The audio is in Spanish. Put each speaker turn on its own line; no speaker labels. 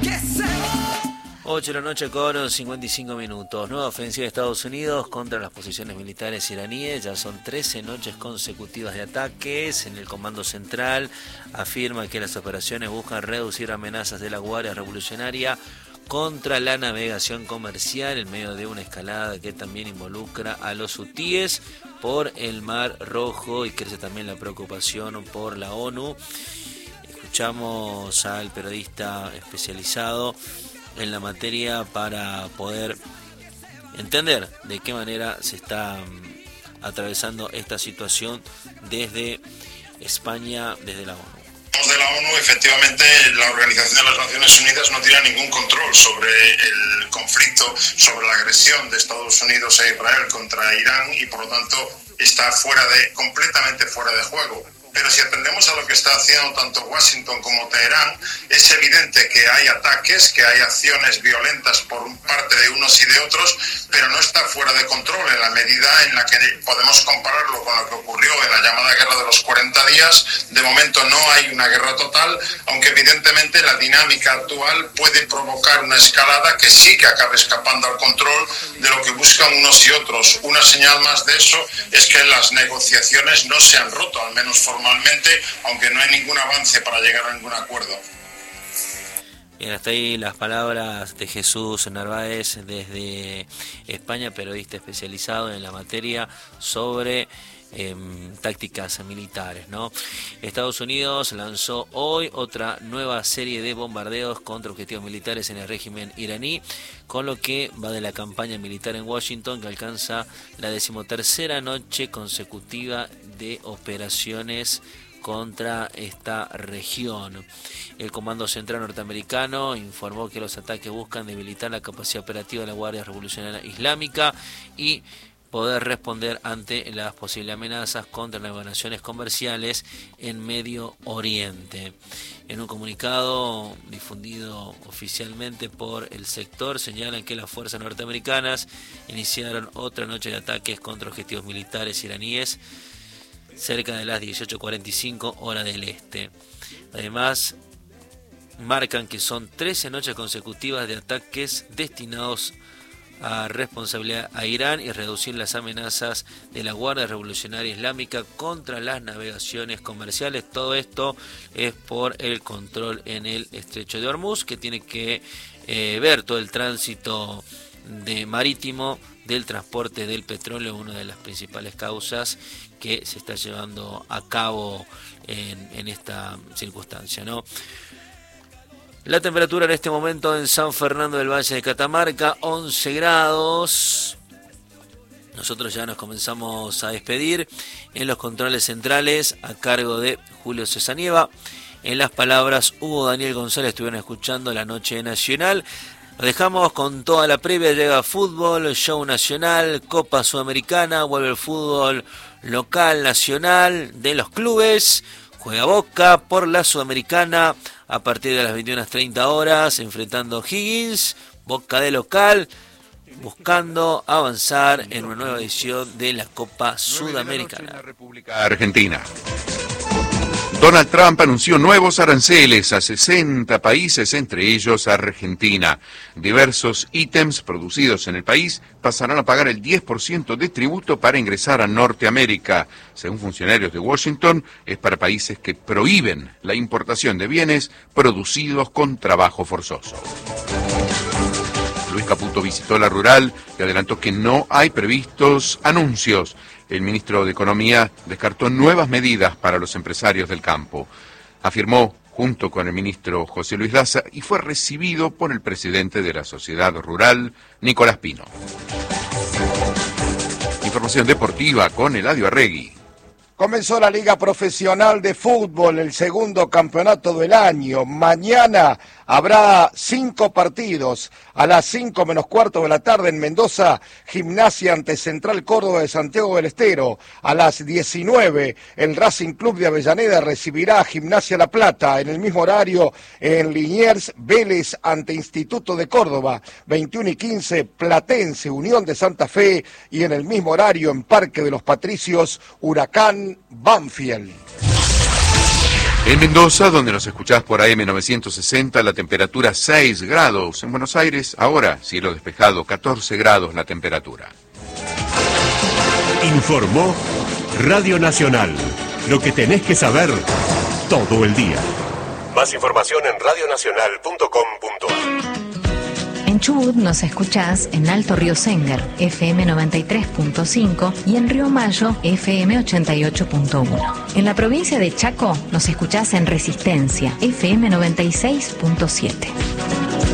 8 de la noche con 55 minutos. Nueva ofensiva de Estados Unidos contra las posiciones militares iraníes. Ya son 13 noches consecutivas de ataques. En el Comando Central afirma que las operaciones buscan reducir amenazas de la Guardia Revolucionaria contra la navegación comercial en medio de una escalada que también involucra a los hutíes por el Mar Rojo, y crece también la preocupación por la ONU. Escuchamos al periodista especializado en la materia para poder entender de qué manera se está atravesando esta situación desde España, desde la ONU.
De la ONU, efectivamente, la Organización de las Naciones Unidas no tiene ningún control sobre el conflicto, sobre la agresión de Estados Unidos e Israel contra Irán, y por lo tanto está completamente fuera de juego. Pero si atendemos a lo que está haciendo tanto Washington como Teherán, es evidente que hay ataques, que hay acciones violentas por parte de unos y de otros, pero no está fuera de control en la medida en la que podemos compararlo con lo que ocurrió en la llamada guerra de los 40 días. De momento no hay una guerra total, aunque evidentemente la dinámica actual puede provocar una escalada que sí que acabe escapando al control de lo que buscan unos y otros. Una señal más de eso es que las negociaciones no se han roto, al menos formalmente, aunque no hay ningún avance para llegar a ningún acuerdo.
Bien, hasta ahí las palabras de Jesús Narváez desde España, periodista especializado en la materia sobre tácticas militares, ¿no? Estados Unidos lanzó hoy otra nueva serie de bombardeos contra objetivos militares en el régimen iraní, con lo que va de la campaña militar en Washington, que alcanza la 13ª noche consecutiva de operaciones contra esta región. El Comando Central norteamericano informó que los ataques buscan debilitar la capacidad operativa de la Guardia Revolucionaria Islámica y poder responder ante las posibles amenazas contra las navegaciones comerciales en Medio Oriente. En un comunicado difundido oficialmente por el sector, señalan que las fuerzas norteamericanas iniciaron otra noche de ataques contra objetivos militares iraníes cerca de las 18:45 hora del este. Además, marcan que son 13 noches consecutivas de ataques destinados a responsabilidad a Irán y reducir las amenazas de la Guardia Revolucionaria Islámica contra las navegaciones comerciales. Todo esto es por el control en el Estrecho de Hormuz, que tiene que ver todo el tránsito marítimo del transporte del petróleo, una de las principales causas que se está llevando a cabo en esta circunstancia, ¿no? La temperatura en este momento en San Fernando del Valle de Catamarca, 11 grados. Nosotros ya nos comenzamos a despedir. En los controles centrales, a cargo de Julio Cesanieva. En las palabras, Hugo Daniel González, estuvieron escuchando La Noche Nacional. Lo dejamos con toda la previa. Llega fútbol, show nacional, Copa Sudamericana, vuelve el fútbol local, nacional, de los clubes. Juega Boca por la Sudamericana a partir de las 21:30 horas, enfrentando Higgins. Boca de local, buscando avanzar en una nueva edición de la Copa Sudamericana.
En la República Argentina. Donald Trump anunció nuevos aranceles a 60 países, entre ellos Argentina. Diversos ítems producidos en el país pasarán a pagar el 10% de tributo para ingresar a Norteamérica. Según funcionarios de Washington, es para países que prohíben la importación de bienes producidos con trabajo forzoso. Luis Caputo visitó la rural y adelantó que no hay previstos anuncios. El ministro de Economía descartó nuevas medidas para los empresarios del campo. Afirmó, junto con el ministro José Luis Daza, y fue recibido por el presidente de la Sociedad Rural, Nicolás Pino. Información deportiva con Eladio Arregui.
Comenzó la Liga Profesional de Fútbol, el segundo campeonato del año. Mañana habrá 5 partidos. A las 5:15 de la tarde en Mendoza, Gimnasia ante Central Córdoba de Santiago del Estero. A las 19, el Racing Club de Avellaneda recibirá a Gimnasia La Plata. En el mismo horario, en Liniers, Vélez ante Instituto de Córdoba. 21:15, Platense, Unión de Santa Fe. Y en el mismo horario, en Parque de los Patricios, Huracán Banfield.
En Mendoza, donde nos escuchás por AM 960, la temperatura 6 grados. En Buenos Aires, ahora, cielo despejado, 14 grados la temperatura.
Informó Radio Nacional. Lo que tenés que saber todo el día. Más información en radionacional.com.ar.
En Chubut nos escuchás en Alto Río Sénger, FM 93.5 y en Río Mayo, FM 88.1. En la provincia de Chaco nos escuchás en Resistencia, FM 96.7.